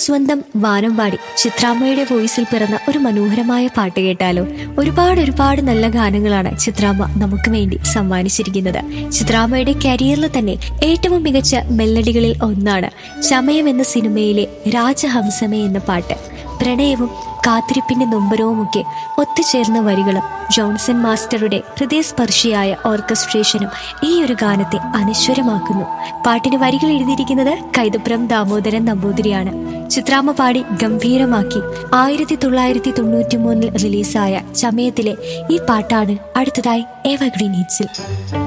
സ്വന്തം വാനമ്പാടി ചിത്രാമ്മയുടെ വോയിസിൽ പിറന്ന ഒരു മനോഹരമായ പാട്ട് കേട്ടാലോ? ഒരുപാട് നല്ല ഗാനങ്ങളാണ് ചിത്രാമ്മ നമുക്ക് വേണ്ടി സമ്മാനിച്ചിരിക്കുന്നത്. ചിത്രാമ്മയുടെ കരിയറിൽ തന്നെ ഏറ്റവും മികച്ച മെലഡികളിൽ ഒന്നാണ് ചമയം എന്ന സിനിമയിലെ രാജഹംസമേ എന്ന പാട്ട്. പ്രണയവും കാത്തിരിപ്പിന്റെ നൊമ്പരവുമൊക്കെ ഒത്തുചേർന്ന വരികളും ജോൺസൺ മാസ്റ്ററുടെ ഹൃദയസ്പർശിയായ ഓർക്കസ്ട്രേഷനും ഈ ഒരു ഗാനത്തെ അനശ്വരമാക്കുന്നു. പാട്ടിന് വരികൾ എഴുതിയിരിക്കുന്നത് കൈതപ്രം ദാമോദരൻ നമ്പൂതിരിയാണ്. ചിത്രാമ്മ പാടി ഗംഭീരമാക്കി 1993 റിലീസായ ചമയത്തിലെ ഈ പാട്ടാണ് അടുത്തതായി എവർഗ്രീൻ ഹിറ്റ്സിൽ.